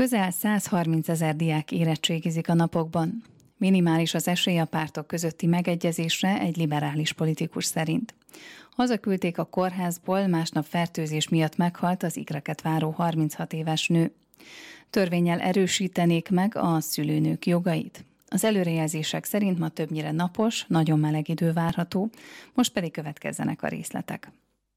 Közel 130 000 diák érettségizik a napokban. Minimális az esély a pártok közötti megegyezésre egy liberális politikus szerint. Hazaküldték a kórházból, másnap fertőzés miatt meghalt az ikreket váró 36 éves nő. Törvénnyel erősítenék meg a szülőnők jogait. Az előrejelzések szerint ma többnyire napos, nagyon meleg idő várható, most pedig következzenek a részletek.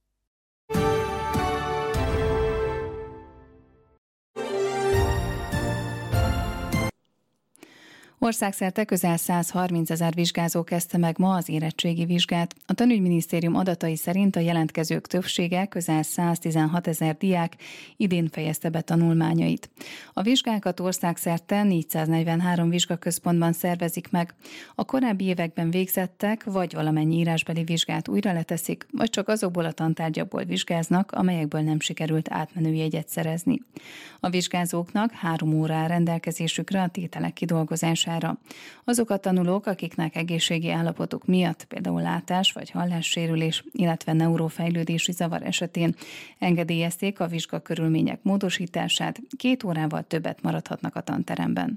Országszerte közel 130 000 vizsgázó kezdte meg ma az érettségi vizsgát. A Tanügyminisztérium adatai szerint a jelentkezők többsége, közel 116 000 diák idén fejezte be tanulmányait. A vizsgákat országszerte 443 vizsgaközpontban szervezik meg. A korábbi években végzettek, vagy valamennyi írásbeli vizsgát újra leteszik, vagy csak azokból a tantárgyakból vizsgáznak, amelyekből nem sikerült átmenőjegyet szerezni. A vizsgázóknak 3 óra áll rendelkezésükre a tételek kidolgozására. Azok a tanulók, akiknek egészségi állapotuk miatt, például látás vagy hallássérülés, illetve neurofejlődési zavar esetén engedélyezték a vizsgakörülmények módosítását, 2 órával többet maradhatnak a tanteremben.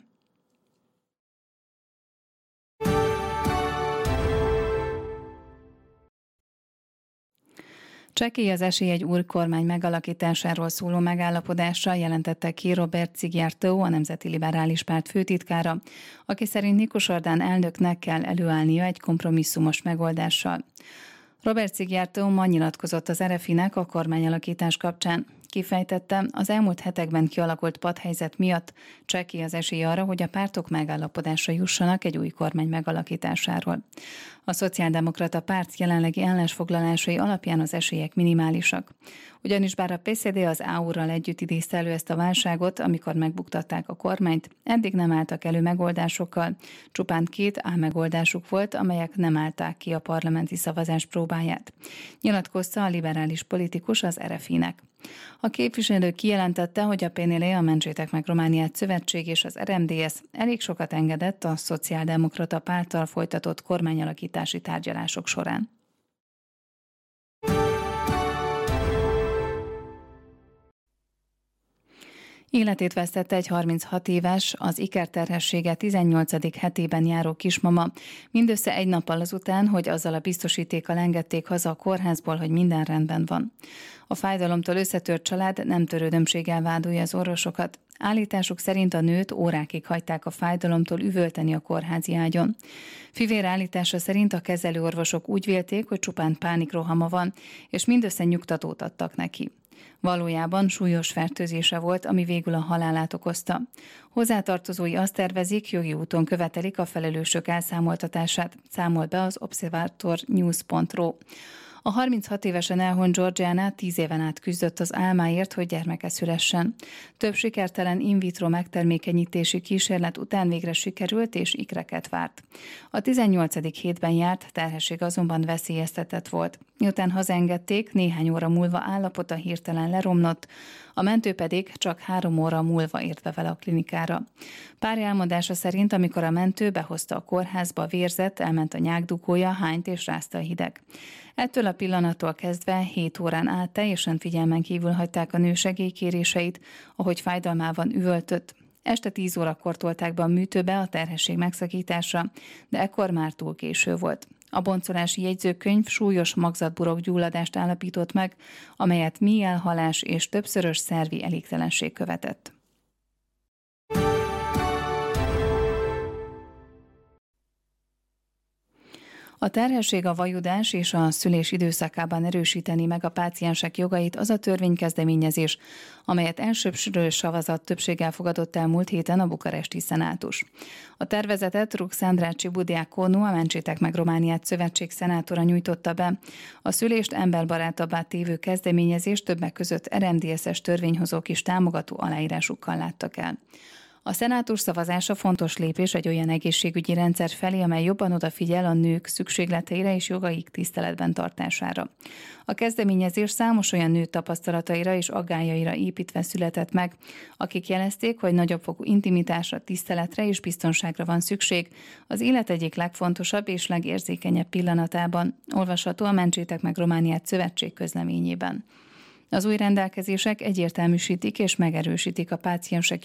Csekély az esély egy új kormány megalakításáról szóló megállapodásra, jelentette ki Robert Ciguierto, a Nemzeti Liberális Párt főtitkára, aki szerint Nikos Orbán elnöknek kell előállnia egy kompromisszumos megoldással. Robert Ciguierto ma nyilatkozott az RFI-nek a kormányalakítás kapcsán. Kifejtette, az elmúlt hetekben kialakult padhelyzet miatt csekély az esély arra, hogy a pártok megállapodásra jussanak egy új kormány megalakításáról. A Szociáldemokrata Párt jelenlegi állásfoglalásai alapján az esélyek minimálisak. Ugyanis bár a PSD az AU-ral együtt idézte elő ezt a válságot, amikor megbuktatták a kormányt, eddig nem álltak elő megoldásokkal, csupán 2 álmegoldásuk volt, amelyek nem állták ki a parlamenti szavazás próbáját. Nyilatkozta a liberális politikus az RFI-nek. A képviselő kijelentette, hogy a PNL, a Mentsétek meg Romániát szövetség és az RMDS elég sokat engedett a Szociáldemokrata Párttal folytatott kormányalakítási tárgyalások során. Életét vesztette egy 36 éves, az ikerterhessége 18. hetében járó kismama, mindössze egy nappal azután, hogy azzal a biztosítékkal engedték haza a kórházból, hogy minden rendben van. A fájdalomtól összetört család nem törődömséggel vádolja az orvosokat. Állításuk szerint a nőt órákig hagyták a fájdalomtól üvölteni a kórházi ágyon. Fivér állítása szerint a kezelőorvosok úgy vélték, hogy csupán pánikrohama van, és mindössze nyugtatót adtak neki. Valójában súlyos fertőzése volt, ami végül a halálát okozta. Hozzátartozói azt tervezik, jogi úton követelik a felelősök elszámoltatását, számol be az observatornews.ru. A 36 évesen elhunyt Georgiana 10 éven át küzdött az álmáért, hogy gyermeke szülessen. Több sikertelen in vitro megtermékenyítési kísérlet után végre sikerült és ikreket várt. A 18. hétben járt, terhesség azonban veszélyeztetett volt. Miután hazaengedték, néhány óra múlva állapota hirtelen leromlott, a mentő pedig csak 3 óra múlva ért be vele a klinikára. Párja elmondása szerint, amikor a mentő behozta a kórházba, vérzett, elment a nyákdugója, hányt és rázta a hideg. Ettől a pillanattól kezdve 7 órán át teljesen figyelmen kívül hagyták a nő segélykéréseit, ahogy fájdalmában üvöltött. Este 10 órakor tolták be a műtőbe a terhesség megszakításra, de ekkor már túl késő volt. A boncolási jegyzőkönyv súlyos magzatburok-gyulladást állapított meg, amelyet mélyelhalás és többszörös szervi elégtelenség követett. A terhesség, a vajudás és a szülés időszakában erősíteni meg a páciensek jogait az a törvénykezdeményezés, amelyet elsőbsörös szavazat többséggel fogadott el múlt héten a bukaresti szenátus. A tervezetet Ruxandra Cibudiacono, a Mentsétek meg Romániát szövetség szenátora nyújtotta be. A szülést emberbarátabbá tévő kezdeményezést többek között RMDSZ-es törvényhozók is támogató aláírásukkal láttak el. A szenátus szavazása fontos lépés egy olyan egészségügyi rendszer felé, amely jobban odafigyel a nők szükségleteire és jogaik tiszteletben tartására. A kezdeményezés számos olyan nő tapasztalataira és aggályaira építve született meg, akik jelezték, hogy nagyobb fokú intimitásra, tiszteletre és biztonságra van szükség az élet egyik legfontosabb és legérzékenyebb pillanatában, olvasható a Mentsétek meg Romániát szövetség közleményében. Az új rendelkezések egyértelműsítik és megerősítik a páciensek